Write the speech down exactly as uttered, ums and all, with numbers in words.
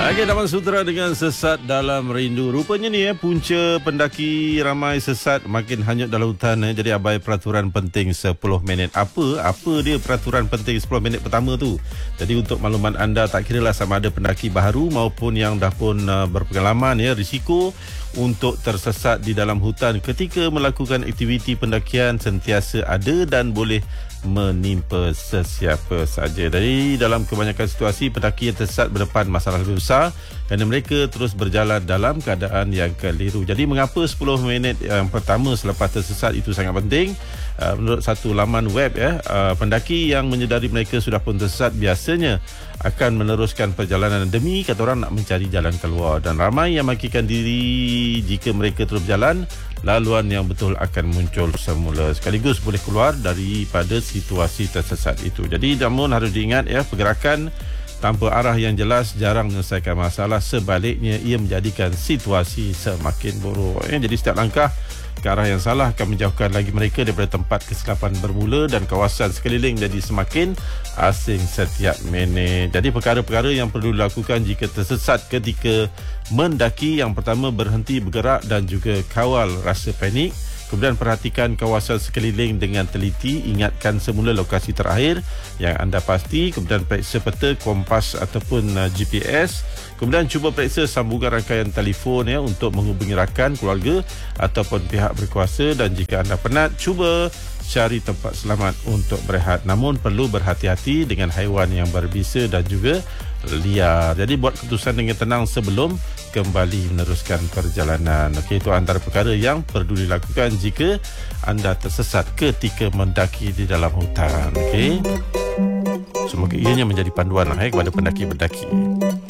Okey, Damang Sutera dengan Sesat Dalam Rindu. Rupanya ni eh, punca pendaki ramai sesat makin hanyut dalam hutan eh. Jadi abai peraturan penting sepuluh minit. Apa? Apa dia peraturan penting sepuluh minit pertama tu? Jadi untuk makluman anda, tak kira lah sama ada pendaki baharu maupun yang dah pun uh, berpengalaman ya, risiko untuk tersesat di dalam hutan ketika melakukan aktiviti pendakian sentiasa ada dan boleh menimpa sesiapa saja. Jadi dalam kebanyakan situasi, pendaki yang tersesat berdepan masalah lebih besar kerana mereka terus berjalan dalam keadaan yang keliru. Jadi mengapa sepuluh minit yang pertama selepas tersesat itu sangat penting? Uh, menurut satu laman web ya, uh, pendaki yang menyedari mereka sudah pun tersesat biasanya akan meneruskan perjalanan demi kata orang nak mencari jalan keluar, dan ramai yang makikan diri jika mereka terus berjalan, laluan yang betul akan muncul semula sekaligus boleh keluar daripada situasi tersesat itu. Jadi namun harus diingat ya, pergerakan tanpa arah yang jelas jarang menyelesaikan masalah, sebaliknya ia menjadikan situasi semakin buruk ya. Jadi setiap langkah ke arah yang salah akan menjauhkan lagi mereka daripada tempat kesilapan bermula dan kawasan sekeliling jadi semakin asing setiap minit. Jadi perkara-perkara yang perlu dilakukan jika tersesat ketika mendaki: yang pertama, berhenti bergerak dan juga kawal rasa panik. Kemudian perhatikan kawasan sekeliling dengan teliti, ingatkan semula lokasi terakhir yang anda pasti. Kemudian periksa peta, kompas ataupun uh, G P S. Kemudian cuba periksa sambungan rangkaian telefon ya untuk menghubungi rakan, keluarga ataupun pihak berkuasa. Dan jika anda penat, cuba cari tempat selamat untuk berehat. Namun perlu berhati-hati dengan haiwan yang berbisa dan juga liar. Jadi buat keputusan dengan tenang sebelum kembali meneruskan perjalanan. Okey, itu antara perkara yang perlu dilakukan jika anda tersesat ketika mendaki di dalam hutan. Okey, semoga ianya menjadi panduan lah, eh, kepada pendaki-pendaki.